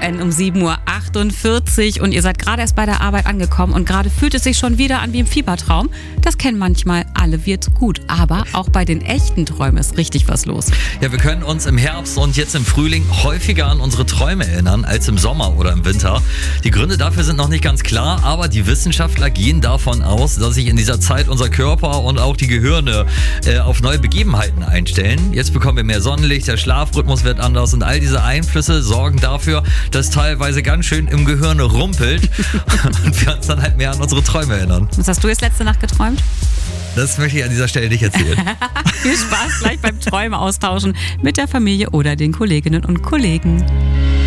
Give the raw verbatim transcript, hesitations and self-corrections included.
N um sieben Uhr achtundvierzig und ihr seid gerade erst bei der Arbeit angekommen und gerade fühlt es sich schon wieder an wie im Fiebertraum. Das kennen manchmal alle, wird gut, aber auch bei den echten Träumen ist richtig was los. Ja, wir können uns im Herbst und jetzt im Frühling häufiger an unsere Träume erinnern als im Sommer oder im Winter. Die Gründe dafür sind noch nicht ganz klar, aber die Wissenschaftler gehen davon aus, dass sich in dieser Zeit unser Körper und auch die Gehirne äh, auf neue Begebenheiten einstellen. Jetzt bekommen wir mehr Sonnenlicht, der Schlafrhythmus wird anders und all diese Einflüsse sorgen dafür, dass teilweise ganz schön im Gehirn rumpelt und wir uns dann halt mehr an unsere Träume erinnern. Was hast du jetzt letzte Nacht geträumt? Das möchte ich an dieser Stelle nicht erzählen. Viel Spaß gleich beim Träume austauschen mit der Familie oder den Kolleginnen und Kollegen.